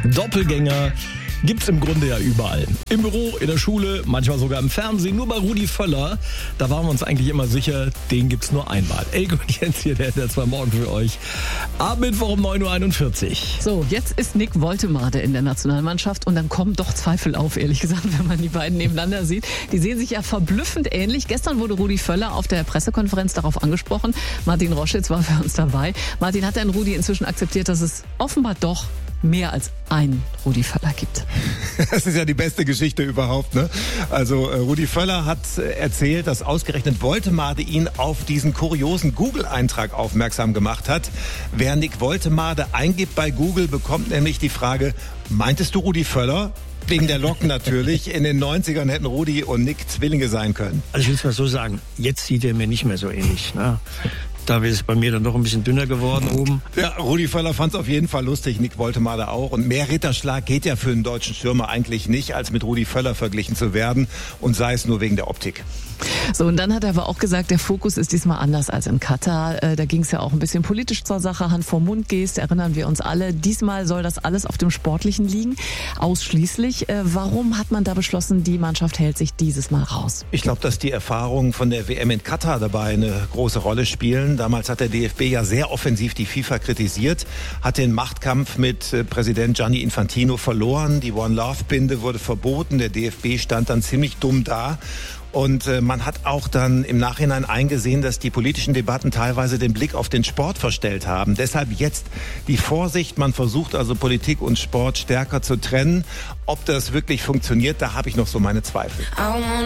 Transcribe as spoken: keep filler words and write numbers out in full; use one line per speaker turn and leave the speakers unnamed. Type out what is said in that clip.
Doppelgänger gibt's im Grunde ja überall. Im Büro, in der Schule, manchmal sogar im Fernsehen. Nur bei Rudi Völler, da waren wir uns eigentlich immer sicher, den gibt's nur einmal. Elke und Jens hier, der, der zwei Morgen für euch. Ab Mittwoch um neun Uhr einundvierzig.
So, jetzt ist Nick Woltemade in der Nationalmannschaft und dann kommen doch Zweifel auf, ehrlich gesagt, wenn man die beiden nebeneinander sieht. Die sehen sich ja verblüffend ähnlich. Gestern wurde Rudi Völler auf der Pressekonferenz darauf angesprochen. Martin Roschitz war für uns dabei. Martin, hat denn Rudi inzwischen akzeptiert, dass es offenbar doch mehr als einen Rudi Völler gibt?
Das ist ja die beste Geschichte überhaupt, ne? Also äh, Rudi Völler hat äh, erzählt, dass ausgerechnet Woltemade ihn auf diesen kuriosen Google-Eintrag aufmerksam gemacht hat. Wer Nick Woltemade eingibt bei Google, bekommt nämlich die Frage: Meintest du Rudi Völler? Wegen der Locken natürlich. In den neunzigern hätten Rudi und Nick Zwillinge sein können.
Also ich will es mal so sagen, jetzt sieht er mir nicht mehr so ähnlich, ne? Da ist es bei mir dann doch ein bisschen dünner geworden oben.
Ja, Rudi Völler fand es auf jeden Fall lustig, Nick Woltemade auch. Und mehr Ritterschlag geht ja für einen deutschen Stürmer eigentlich nicht, als mit Rudi Völler verglichen zu werden. Und sei es nur wegen der Optik.
So, und dann hat er aber auch gesagt, der Fokus ist diesmal anders als in Katar. Äh, da ging es ja auch ein bisschen politisch zur Sache. Hand vor Mund Geste, erinnern wir uns alle. Diesmal soll das alles auf dem Sportlichen liegen, ausschließlich. Äh, warum hat man da beschlossen, die Mannschaft hält sich dieses Mal raus?
Ich glaube, dass die Erfahrungen von der W M in Katar dabei eine große Rolle spielen. Damals hat der D F B ja sehr offensiv die FIFA kritisiert, hat den Machtkampf mit äh, Präsident Gianni Infantino verloren. Die One-Love-Binde wurde verboten. Der D F B stand dann ziemlich dumm da. Und äh, man hat auch dann im Nachhinein eingesehen, dass die politischen Debatten teilweise den Blick auf den Sport verstellt haben. Deshalb jetzt die Vorsicht. Man versucht also Politik und Sport stärker zu trennen. Ob das wirklich funktioniert, da habe ich noch so meine Zweifel.